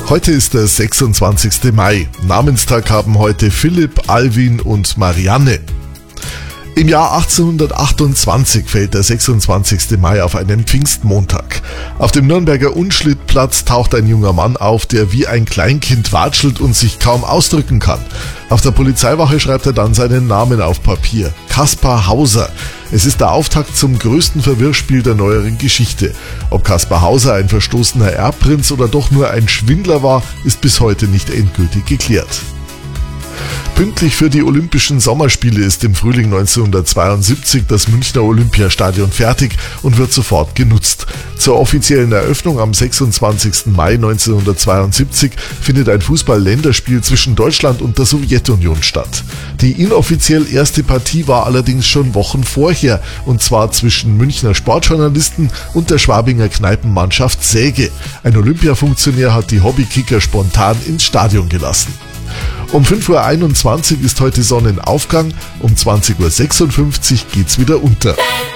Heute ist der 26. Mai. Namenstag haben heute Philipp, Alwin und Marianne. Im Jahr 1828 fällt der 26. Mai auf einen Pfingstmontag. Auf dem Nürnberger Unschlittplatz taucht ein junger Mann auf, der wie ein Kleinkind watschelt und sich kaum ausdrücken kann. Auf der Polizeiwache schreibt er dann seinen Namen auf Papier. Kaspar Hauser. Es ist der Auftakt zum größten Verwirrspiel der neueren Geschichte. Ob Kaspar Hauser ein verstoßener Erbprinz oder doch nur ein Schwindler war, ist bis heute nicht endgültig geklärt. Pünktlich für die Olympischen Sommerspiele ist im Frühling 1972 das Münchner Olympiastadion fertig und wird sofort genutzt. Zur offiziellen Eröffnung am 26. Mai 1972 findet ein Fußball-Länderspiel zwischen Deutschland und der Sowjetunion statt. Die inoffiziell erste Partie war allerdings schon Wochen vorher, und zwar zwischen Münchner Sportjournalisten und der Schwabinger Kneipenmannschaft Säge. Ein Olympiafunktionär hat die Hobbykicker spontan ins Stadion gelassen. Um 5:21 Uhr ist heute Sonnenaufgang, um 20:56 Uhr geht's wieder unter.